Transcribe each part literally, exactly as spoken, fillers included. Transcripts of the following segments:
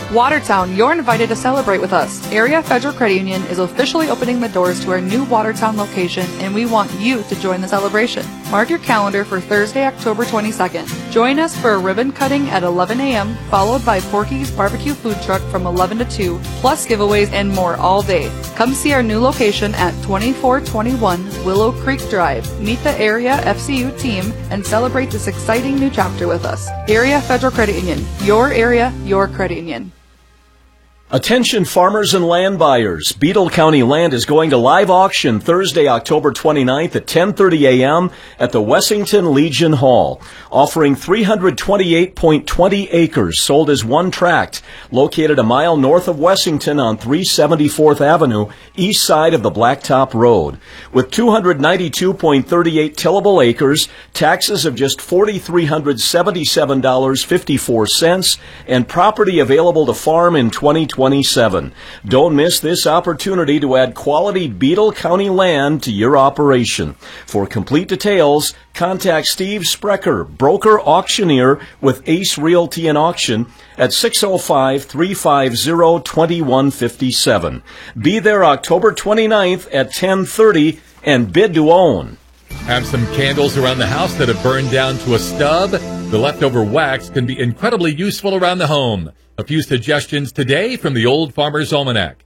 Watertown, you're invited to celebrate with us. Area Federal Credit Union is officially opening the doors to our new Watertown location, and we want you to join the celebration. Mark your calendar for Thursday, October twenty-second. Join us for a ribbon cutting at eleven a.m., followed by Porky's Barbecue Food Truck from eleven to two, plus giveaways and more all day. Come see our new location at twenty-four twenty-one Willow Creek Drive. Meet the Area F C U team and celebrate this exciting new chapter with us. Area Federal Credit Union. Your area, your credit union. Attention farmers and land buyers. Beetle County Land is going to live auction Thursday, October twenty-ninth at ten thirty a.m. at the Wessington Legion Hall, offering three hundred twenty-eight point two zero acres sold as one tract, located a mile north of Wessington on three seventy-fourth Avenue, east side of the Blacktop Road. With two hundred ninety-two point three eight tillable acres, taxes of just four thousand three hundred seventy-seven dollars and fifty-four cents, and property available to farm in twenty twenty-seven. Don't miss this opportunity to add quality Beetle County land to your operation. For complete details, contact Steve Sprecher, broker auctioneer with Ace Realty and Auction at six oh five, three five zero, two one five seven. Be there October twenty-ninth at ten thirty and bid to own. Have some candles around the house that have burned down to a stub? The leftover wax can be incredibly useful around the home. A few suggestions today from the Old Farmer's Almanac.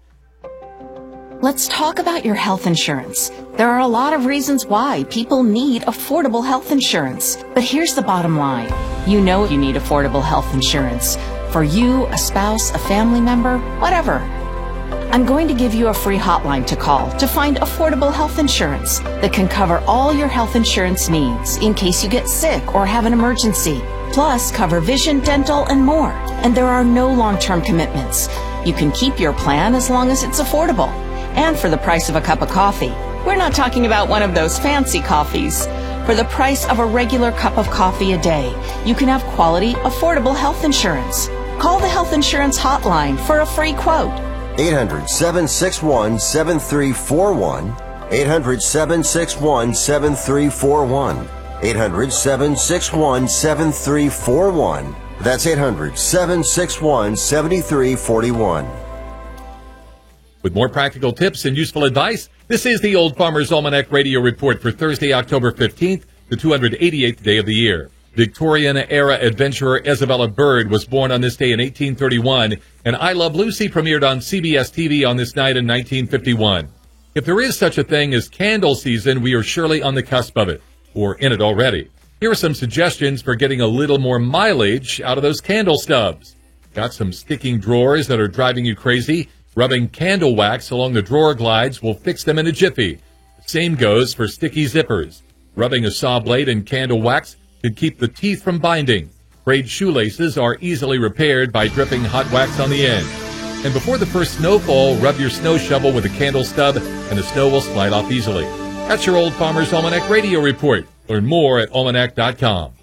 Let's talk about your health insurance. There are a lot of reasons why people need affordable health insurance. But here's the bottom line. You know you need affordable health insurance. For you, a spouse, a family member, whatever. I'm going to give you a free hotline to call to find affordable health insurance that can cover all your health insurance needs in case you get sick or have an emergency. Plus, cover vision, dental, and more. And there are no long-term commitments. You can keep your plan as long as it's affordable. And for the price of a cup of coffee. We're not talking about one of those fancy coffees. For the price of a regular cup of coffee a day, you can have quality, affordable health insurance. Call the Health Insurance Hotline for a free quote. eight hundred, seven six one, seven three four one. eight hundred, seven six one, seven three four one. eight hundred, seven six one, seven three four one. That's eight hundred, seven six one, seven three four one. With more practical tips and useful advice, this is the Old Farmer's Almanac Radio Report for Thursday, October fifteenth, the two hundred eighty-eighth day of the year. Victorian-era adventurer Isabella Bird was born on this day in eighteen thirty-one, and I Love Lucy premiered on C B S T V on this night in nineteen fifty-one. If there is such a thing as candle season, we are surely on the cusp of it, or in it already. Here are some suggestions for getting a little more mileage out of those candle stubs. Got some sticking drawers that are driving you crazy? Rubbing candle wax along the drawer glides will fix them in a jiffy. The same goes for sticky zippers. Rubbing a saw blade in candle wax can keep the teeth from binding. Frayed shoelaces are easily repaired by dripping hot wax on the end. And before the first snowfall, rub your snow shovel with a candle stub and the snow will slide off easily. That's your Old Farmer's Almanac Radio Report. Learn more at almanac dot com.